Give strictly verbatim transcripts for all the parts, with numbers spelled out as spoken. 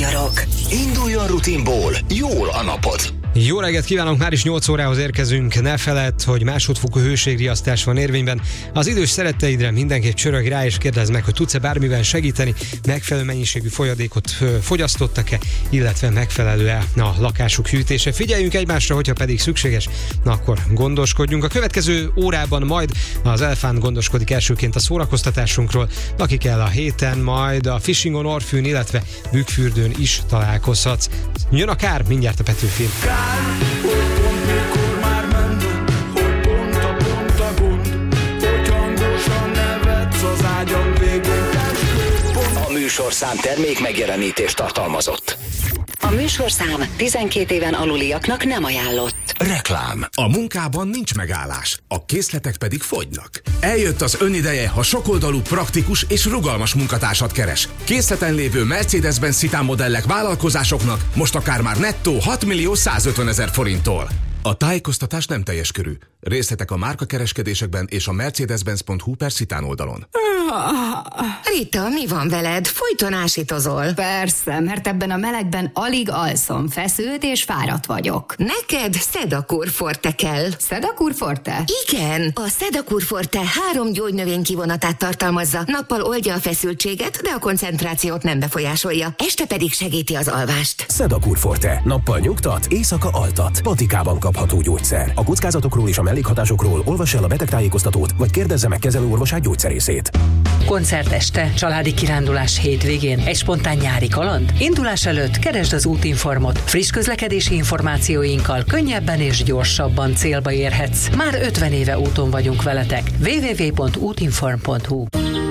magyarok. Induljon rutinból, jól a napod. Jó reggelt kívánok, már is nyolc órához érkezünk. Ne feledd, hogy másodfokú hőségriasztás van érvényben. Az idős szeretteidre mindenképp csörög rá, és kérdezd meg, hogy tudsz-e bármiben segíteni, megfelelő mennyiségű folyadékot fogyasztottak-e, illetve megfelelő-e a lakásuk hűtése. Figyeljünk egymásra, hogyha pedig szükséges, na akkor gondoskodjunk. A következő órában majd az Elefánt gondoskodik elsőként a szórakoztatásunkról, akik el a héten majd a Fishingon, Orfűn, illetve Bükkfürdőn is találkozhatsz. Jön a kár, mindjárt a Petőfin. Hogy pont mikor már menve, hogy pont a pont a gond, hogy hangosan nevetsz az ágyam végén. A műsorszám termék megjelenítést tartalmazott. A műsorszám tizenkét éven aluliaknak nem ajánlott. Reklám. A munkában nincs megállás, a készletek pedig fogynak. Eljött az önideje, ha sokoldalú, praktikus és rugalmas munkatársat keres. Készleten lévő Mercedes-Benz Citan modellek vállalkozásoknak most akár már nettó hat millió százötven ezer forinttól. A tájékoztatás nem teljes körű. Részletek a márkakereskedésekben és a mercedes-benz pont hu per Citan oldalon. Rita, mi van veled? Folyton ásítozol. Persze, mert ebben a melegben alig alszom, feszült és fáradt vagyok. Neked Sedakur Forte kell. Sedakur Forte? Igen, a Sedakur Forte három gyógynövény kivonatát tartalmazza. Nappal oldja a feszültséget, de a koncentrációt nem befolyásolja. Este pedig segíti az alvást. Sedakur Forte. Nappal nyugtat, éjszaka altat. Patikában kapható gyógyszer. A kockázatokról és a mellékhatásokról olvass el a betegtájékoztatót, vagy kérdezze meg kezelőorvosát gyógyszerészét. Koncerteste, családi kirándulás hétvégén, egy spontán nyári kaland? Indulás előtt keresd az útinformot. Friss közlekedési információinkkal könnyebben és gyorsabban célba érhetsz. Már ötven éve úton vagyunk veletek. double-u double-u double-u pont útinform pont hu.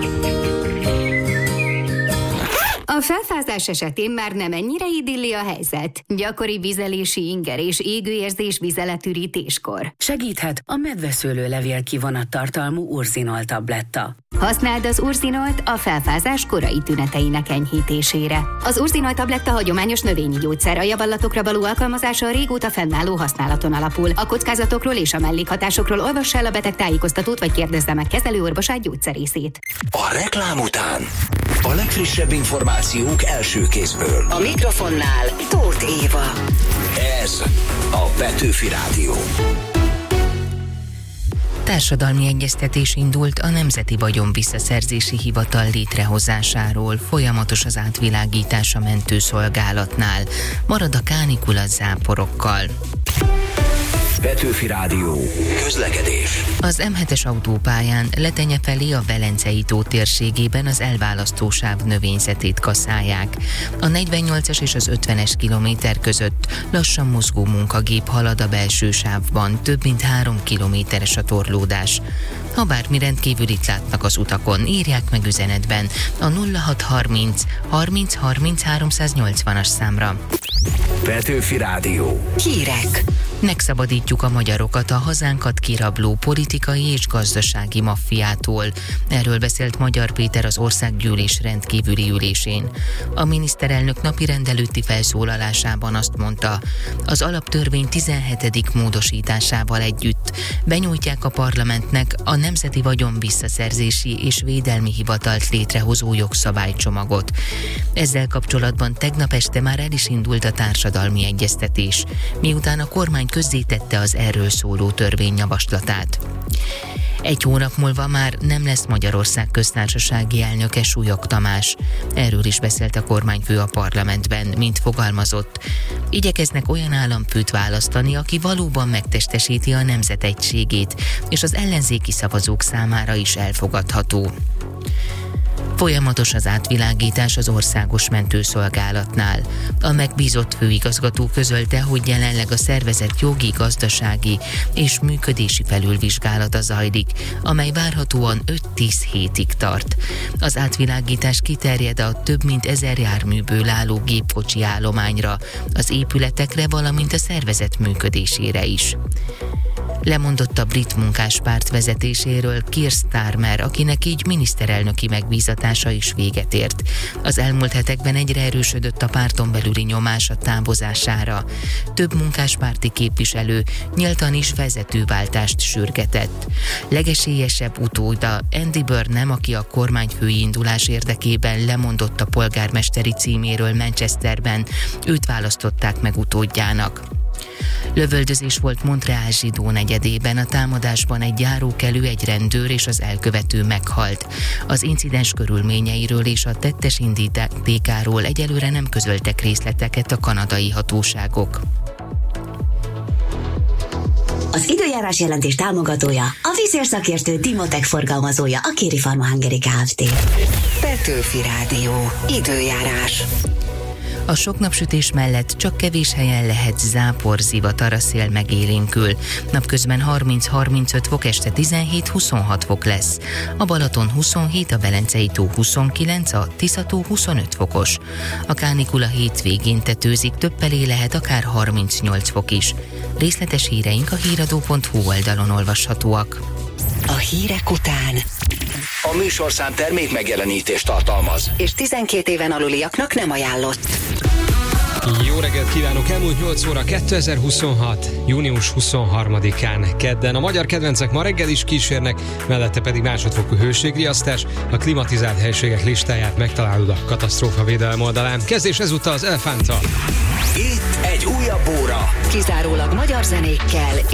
A felfázás esetén már nem ennyire idilli a helyzet. Gyakori vizelési inger és égőérzés vizeletürítéskor. Segíthet a medveszőlő levél kivonat tartalmú Urzinol tabletta. Használd az Urzinolt a felfázás korai tüneteinek enyhítésére. Az Urzinolt tabletta hagyományos növényi gyógyszer, a javallatokra való alkalmazása régóta fennálló használaton alapul. A kockázatokról és a mellékhatásokról olvass el a beteg tájékoztatót, vagy kérdezze meg kezelőorvosát gyógyszerészét. A reklám után a legfrissebb információk első kézből. A mikrofonnál Tóth Éva. Ez a Petőfi Rádió. Társadalmi egyeztetés indult a Nemzeti Vagyonvisszaszerzési Hivatal létrehozásáról. Folyamatos az átvilágítás a mentőszolgálatnál. Marad a kánikula záporokkal. Petőfi Rádió. Közlekedés. Az em hetes autópályán Letenye felé a Velencei tó térségében az elválasztósáv növényzetét kaszálják. A negyvennyolcas és az ötvenes kilométer között lassan mozgó munkagép halad a belső sávban, több mint három kilométeres a torlódás. Ha bármi rendkívülit látnak az utakon, írják meg üzenetben a nulla hat harminc harminc harminc háromszáznyolcvanas számra. Petőfi Rádió. Hírek. Megszabadítjuk a magyarokat a hazánkat kirabló politikai és gazdasági maffiától. Erről beszélt Magyar Péter az országgyűlés rendkívüli ülésén. A miniszterelnök napirend előtti felszólalásában azt mondta, az alaptörvény tizenhetedik módosításával együtt benyújtják a parlamentnek a Nemzeti Vagyonvisszaszerzési és Védelmi Hivatalt létrehozó jogszabálycsomagot. Ezzel kapcsolatban tegnap este már el is indult a társadalmi egyeztetés, miután a kormány közzétette az erről szóló törvényjavaslatát. Egy hónap múlva már nem lesz Magyarország köztársasági elnöke, Súlyog Tamás. Erről is beszélt a kormányfő a parlamentben, mint fogalmazott. Igyekeznek olyan államfőt választani, aki valóban megtestesíti a nemzet egységét, és az ellenzéki szavazók számára is elfogadható. Folyamatos az átvilágítás az országos mentőszolgálatnál. A megbízott főigazgató közölte, hogy jelenleg a szervezet jogi, gazdasági és működési felülvizsgálata zajlik, amely várhatóan öt-tíz hétig tart. Az átvilágítás kiterjed a több mint ezer járműből álló gépkocsi állományra, az épületekre, valamint a szervezet működésére is. Lemondott a brit munkáspárt vezetéséről Keir Starmer, akinek így miniszterelnöki megbízatása is véget ért. Az elmúlt hetekben egyre erősödött a párton belüli nyomás a távozására. Több munkáspárti képviselő nyíltan is vezetőváltást sürgetett. Legesélyesebb utóda Andy Burnham, aki a kormányfői indulás érdekében lemondott a polgármesteri címéről Manchesterben, őt választották meg utódjának. Lövöldözés volt Montreal zsidó negyedében, a támadásban egy járókelő, egy rendőr és az elkövető meghalt. Az incidens körülményeiről és a tettes indítékáról egyelőre nem közöltek részleteket a kanadai hatóságok. Az időjárás jelentés támogatója, a vízér szakértő Dimotech forgalmazója, a Kéri Pharma Hungary Kft. Petőfi Rádió. Időjárás. A sok napsütés mellett csak kevés helyen lehet zápor, zivatar, a szél megélénkül. Napközben harminc-harmincöt fok, este tizenhét-huszonhat fok lesz. A Balaton huszonhét, a Velencei tó huszonkilenc, a Tisza-tó huszonöt fokos. A kánikula hétvégén tetőzik, több felé lehet akár harmincnyolc fok is. Részletes híreink a híradó pont hu oldalon olvashatóak. A hírek után A műsorszám termék megjelenítést tartalmaz, és tizenkét éven aluliaknak nem ajánlott. Jó reggelt kívánok! Elmúlt nyolc óra kétezer-huszonhat. június huszonharmadikán kedden. A magyar kedvencek ma reggel is kísérnek, mellette pedig másodfokú hőségriasztás. A klimatizált helységek listáját megtalálod a katasztrófavédelem oldalán. Kezdés ezúttal az Elefánttal. itt egy újabb óra. Kizárólag magyar zenékkel